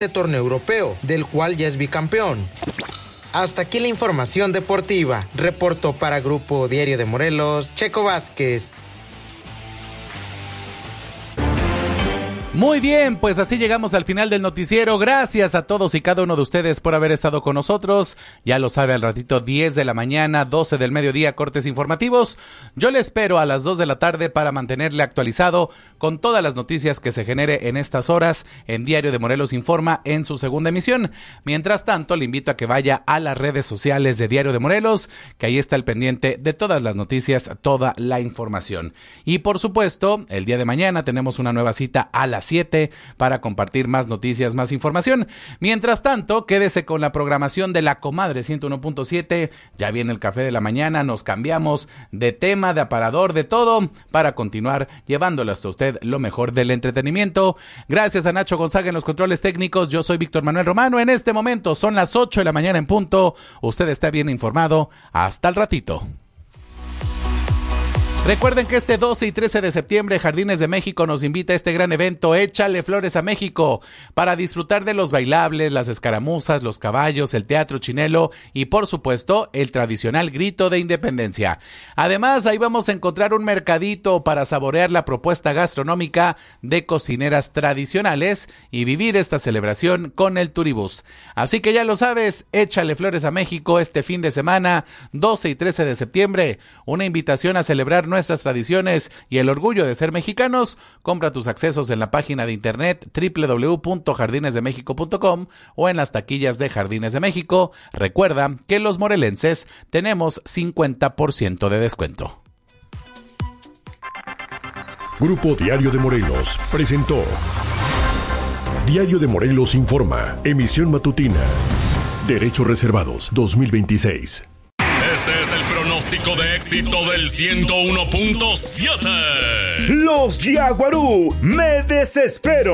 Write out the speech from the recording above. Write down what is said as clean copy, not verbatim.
torneo europeo, del cual ya es bicampeón. Hasta aquí la información deportiva. Reportó para Grupo Diario de Morelos, Checo Vázquez. Muy bien, pues así llegamos al final del noticiero. Gracias a todos y cada uno de ustedes por haber estado con nosotros. Ya lo sabe, al ratito 10 de la mañana, 12 del mediodía, cortes informativos. Yo le espero a las 2 de la tarde para mantenerle actualizado con todas las noticias que se genere en estas horas en Diario de Morelos Informa en su segunda emisión. Mientras tanto, le invito a que vaya a las redes sociales de Diario de Morelos, que ahí está el pendiente de todas las noticias, toda la información. Y por supuesto, el día de mañana tenemos una nueva cita a las 7 para compartir más noticias, más información. Mientras tanto, quédese con la programación de La Comadre 101.7. Ya viene el café de la mañana, nos cambiamos de tema, de aparador, de todo, para continuar llevándole hasta usted lo mejor del entretenimiento. Gracias a Nacho Gonzaga en los controles técnicos. Yo soy Víctor Manuel Romano. En este momento son las 8 de la mañana en punto. Usted está bien informado. Hasta el ratito. Recuerden que este 12 y 13 de septiembre Jardines de México nos invita a este gran evento Échale Flores a México para disfrutar de los bailables, las escaramuzas, los caballos, el teatro chinelo y por supuesto el tradicional grito de independencia. Además ahí vamos a encontrar un mercadito para saborear la propuesta gastronómica de cocineras tradicionales y vivir esta celebración con el Turibús. Así que ya lo sabes, Échale Flores a México este fin de semana 12 y 13 de septiembre, una invitación a celebrar nuestras tradiciones y el orgullo de ser mexicanos. Compra tus accesos en la página de internet www.jardinesdemexico.com o en las taquillas de Jardines de México. Recuerda que los morelenses tenemos 50% de descuento. Grupo Diario de Morelos presentó Diario de Morelos Informa, emisión matutina. Derechos reservados 2026. Este es el pronóstico de éxito del 101.7. Los Yaguarú, me desespero.